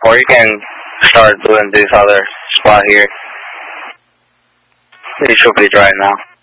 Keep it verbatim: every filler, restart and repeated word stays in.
Or you can start doing this other spot here. It should be dry now.